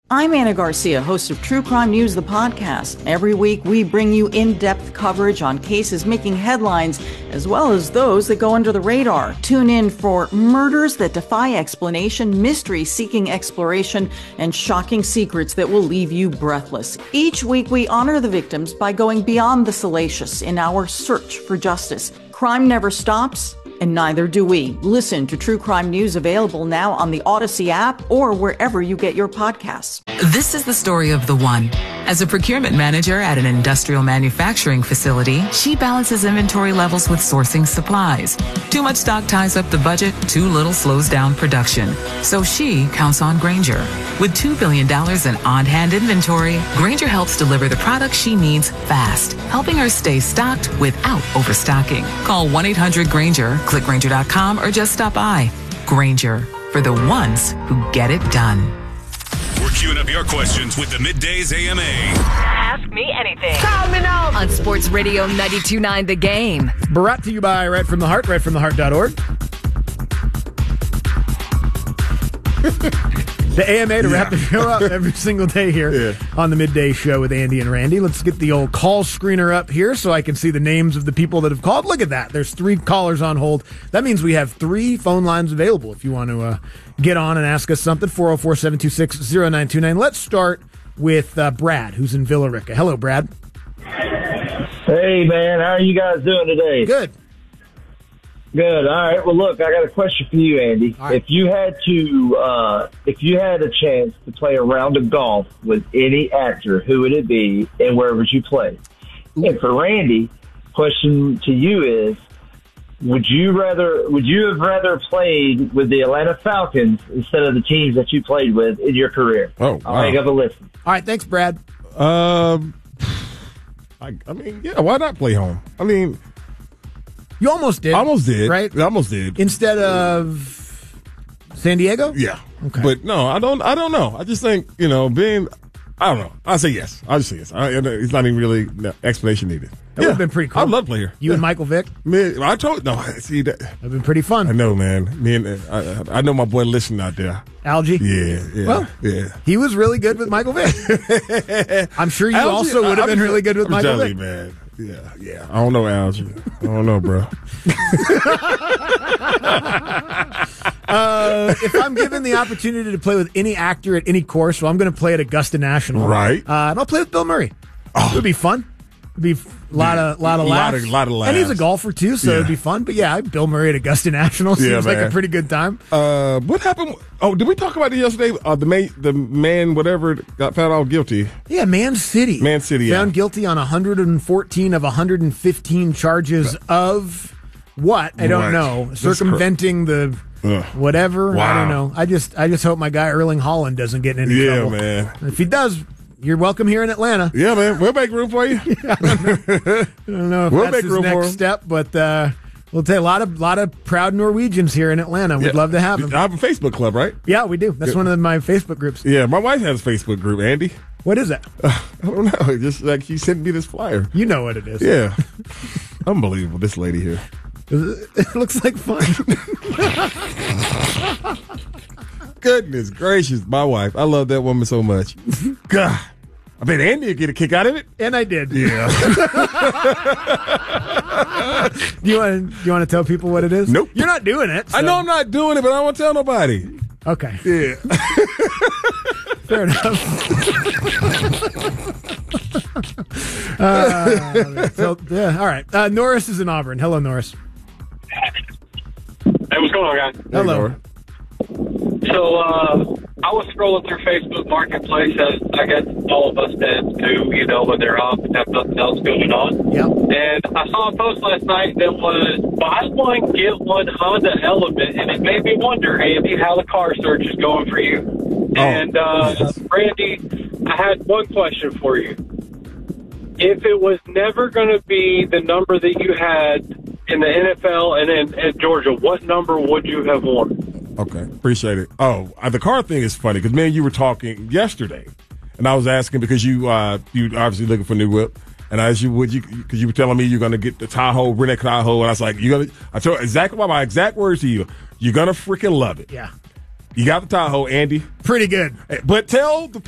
I'm Anna Garcia, host of True Crime News, the podcast. Every week, we bring you in-depth coverage on cases making headlines, as well as those that go under the radar. Tune in for murders that defy explanation, mysteries seeking exploration, and shocking secrets that will leave you breathless. Each week, we honor the victims by going beyond the salacious in our search for justice. Crime never stops, and neither do we. Listen to True Crime News, available now on the Odyssey app or wherever you get your podcasts. This is the story of the one. As a procurement manager at an industrial manufacturing facility, she balances inventory levels with sourcing supplies. Too much stock ties up the budget, too little slows down production. So she counts on Grainger. With $2 billion in on-hand inventory, Grainger helps deliver the products she needs fast, helping her stay stocked without overstocking. Call 1-800-GRAINGER, click Grainger.com, or just stop by. Grainger, for the ones who get it done. We're queuing up your questions with the Middays AMA. Ask me anything. Call me now. On Sports Radio 92.9 The Game. Brought to you by Right From the Heart, rightfromtheheart.org. The AMA to wrap the show up every single day here on the Midday Show with Andy and Randy. Let's get the old call screener up here so I can see the names of the people that have called. Look at that. There's 3 callers on hold. That means we have 3 phone lines available if you want to get on and ask us something. 404-726-0929. Let's start with Brad, who's in Villa Rica. Hello, Brad. Hey, man. How are you guys doing today? Good. Good. All right. Well, look, I got a question for you, Andy. Right. If you had a chance to play a round of golf with any actor, who would it be, and where would you play? And for Randy, question to you is: would you have rather played with the Atlanta Falcons instead of the teams that you played with in your career? Oh, wow. I'll make up a list. All right. Thanks, Brad. I mean, yeah, why not play home? I mean, You almost did. Almost did. Right? Almost did. Instead of San Diego? Yeah. Okay. But no, I don't know. I just think, I don't know. I say yes. I just say yes. It's not even really explanation needed. That would have been pretty cool. I'd love to play here. You and Michael Vick? Man, see that. That would have been pretty fun. I know, man. I know my boy listening out there. Algie? Yeah. Well, yeah. He was really good with Michael Vick. I'm sure you also would have been really good with Michael Vick. Man. Yeah. I don't know, Algie. I don't know, bro. If I'm given the opportunity to play with any actor at any course, well, I'm going to play at Augusta National. Right. And I'll play with Bill Murray. It would be fun. It'd be a lot of laughs. Lot of laughs. And he's a golfer, too, so it'd be fun. But, yeah, Bill Murray at Augusta National seems like a pretty good time. What happened? Oh, did we talk about it yesterday? The man, whatever, got found out guilty. Yeah, Man City. Man City, Found guilty on 114 of 115 charges of what? I don't know. Circumventing the whatever. Wow. I don't know. I just hope my guy Erling Haaland doesn't get in any trouble. Yeah, man. If he does, you're welcome here in Atlanta. Yeah, man. We'll make room for you. I don't know if that's his next step, but we'll take a lot of proud Norwegians here in Atlanta. We'd love to have him. I have a Facebook club, right? Yeah, we do. That's one of my Facebook groups. Yeah, my wife has a Facebook group, Andy. What is that? I don't know. Just like she sent me this flyer. You know what it is. Yeah. Unbelievable, this lady here. It looks like fun. Goodness gracious, my wife. I love that woman so much. God. I bet Andy would get a kick out of it. And I did. Yeah. Do you want to tell people what it is? Nope. You're not doing it. So. I know I'm not doing it, but I don't want to tell nobody. Okay. Yeah. Fair enough. All right. Norris is in Auburn. Hello, Norris. Hey, what's going on, guys? Hello. So, I was scrolling through Facebook Marketplace, as I guess all of us fans do, when they're off and have nothing else going on. Yep. And I saw a post last night that was buy one, get one Honda Element, and it made me wonder, Andy, how the car search is going for you. And, Randy, I had one question for you. If it was never going to be the number that you had in the NFL and in Georgia, what number would you have worn? Okay, appreciate it. Oh, the car thing is funny because, man, you were talking yesterday, and I was asking because you obviously looking for a new whip, and I asked you, because you were telling me you're going to get the Tahoe, Renee Tahoe, and I was like, I told exactly my exact words to you, you're going to freaking love it. Yeah. You got the Tahoe, Andy. Pretty good. But tell the